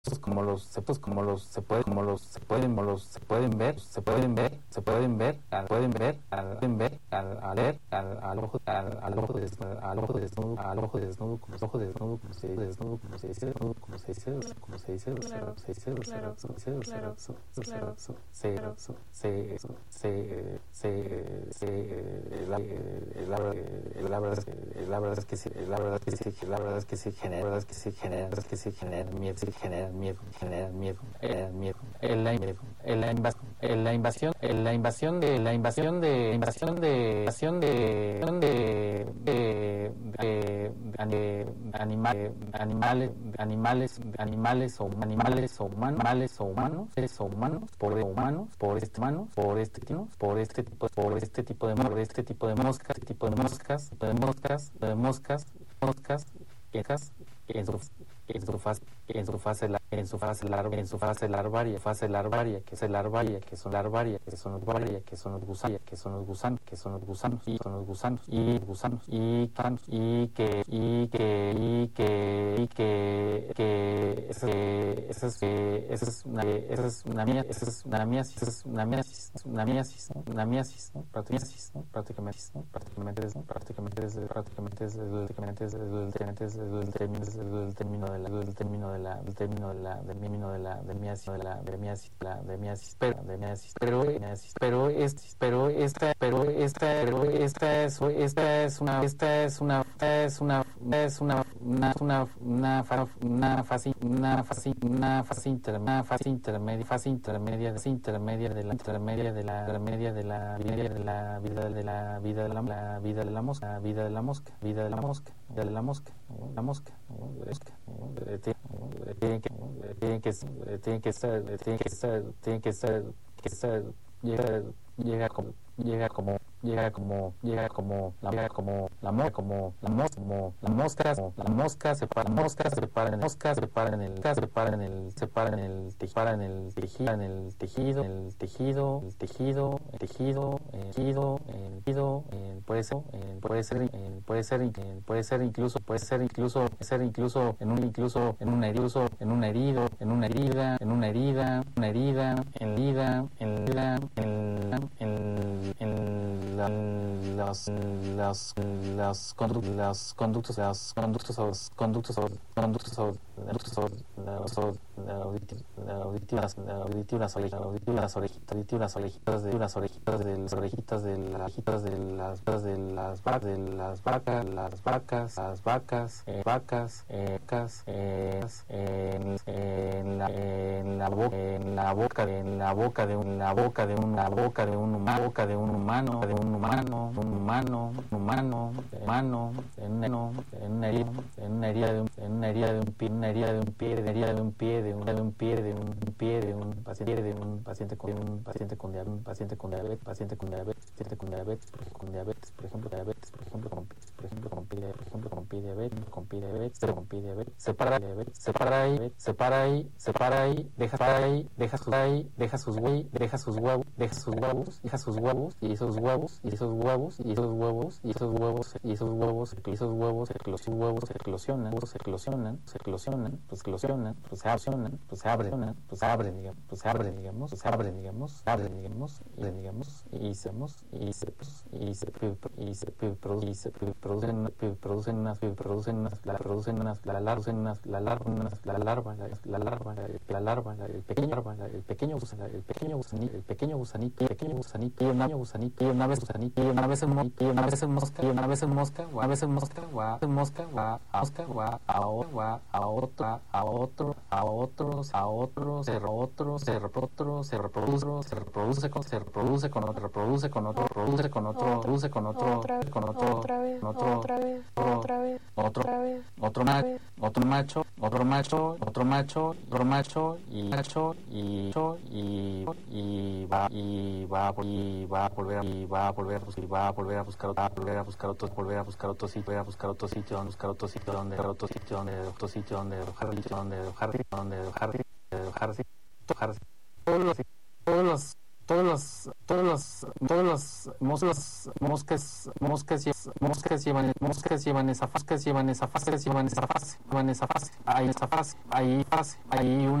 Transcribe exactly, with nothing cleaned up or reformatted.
como los septos como los se puede como los se pueden los se pueden ver se pueden ver se pueden ver al pueden ver al pueden ver al al ver al al ojo al al ojo desnudo al ojo desnudo al ojo desnudo como los ojos desnudo como se dice desnudo como se dice desnudo como se dice como se dice Claro, se dice claro, se dice claro, se claro, se claro. se se se se la la la verdad es que la verdad es que sí la verdad es que sí la verdad es que sí genera la verdad es que sí genera es que sí genera miedo sí genera miedo genera miedo el miedo el la invasión la invasión la invasión de la invasión de invasión de invasión de de de de animales animales animales animales o animales o animales o humanos seres humanos por humanos por este humanos por este tipo por este tipo por este tipo de por este tipo de moscas tipo de moscas de moscas de moscas moscas quejas en su en su fase en su fase en su fase larva en su fase larvaria fase larvaria que es el larvaria que son larvaria que son los larvaria que son los gusanos que son los gusanos que son los gusanos y son los gusanos y gusanos y canos y que y que y que y que que ese ese ese es una esa es una mía esa es una miasis es una miasis una miasis una miasis no prácticamente no prácticamente no prácticamente es prácticamente es prácticamente es prácticamente es el término el término de la el término de la el término de la del término de la de miasis de la de miasis la de miasis pero de miasis pero miasis pero es pero esta pero esta pero esta es esta es una esta es una es una es una una una una una fase una fase una fase intermedia fase intermedia fase intermedia fase intermedia de la intermedia de la intermedia de la vida de la vida de la vida de la vida de la mosca vida de la mosca vida de la mosca vida de la mosca la mosca tienen que tienen que tienen que ser tienen que ser tienen que ser que ser llega llega como llega como llega como llega como la llega como la mosca como la mosca como la mosca la mosca se para mosca se para en mosca se para en el se para en el se para en el para en el tejido en el tejido el tejido el tejido el tejido el tejido el tejido puede ser puede ser puede ser puede ser incluso puede ser incluso puede ser incluso en un incluso en una incluso en una herido en una herida en una herida una herida en herida en herida en en en las las las conductos las conductos las conductos los conductos conductos auditivas auditivas auditivas orejitas orejitas de las orejitas de las orejitas de las orejitas de las de las vacas de las vacas las vacas las vacas vacas vacas en la en la boca en la boca en la boca de una boca de una boca de un humano boca de un humano de un humano un humano humano humano en una herida en una herida de un en una herida de un pie una herida de un pie de herida de un pie de un de un pie de un pie de un paciente de un paciente con un paciente con diabetes un paciente con diabetes paciente con diabetes paciente con diabetes con diabetes por ejemplo diabetes por ejemplo con por ejemplo con pie por ejemplo con pie diabetes con pie diabetes con pie diabetes separa diabetes separa ahí separa ahí separa ahí deja para ahí deja sus ahí deja sus huevos deja sus huevos deja sus huevos deja sus huevos y esos huevos y esos huevos y esos huevos y esos huevos y esos huevos y esos huevos los huevos se eclosionan se eclosionan se eclosionan pues eclosionan pues se abren pues se abren pues se abren digamos pues se abren digamos se abren digamos se abren digamos y digamos y hacemos y se y se y se producen producen unas producen unas la producen unas la larva unas la larva unas la larva la larva la larva el pequeño larva el pequeño gusanito el pequeño gusanito el pequeño gusanito el pequeño gusanito una vez gusanito una vez gusanito una vez en mosca una vez en mosca una vez en mosca una vez en mosca va en mosca va a mosca va a va a otro a otro a otros a otros se otro se otro se reproduce se reproduce con se reproduce con otro reproduce con otro reproduce con otro reproduce con otro con otro otra vez otro otra vez otra vez otro otra vez otro macho otro macho otro macho otro macho otro macho y macho y y y va y va y va a volver a, y va a volver a buscar va a volver a buscar va a volver a buscar otro volver a buscar otro sitio a buscar otro sitio donde buscar otro sitio donde otro sitio donde otro sitio donde dejar donde dejar donde dejar dejar dejar todos los todos los todos los todos los todos los monstruos moscas, moscas, moscas llevan, moscas llevan esa fase, llevan esa fase, llevan esa fase, llevan esa fase, hay esa fase, hay fase, hay una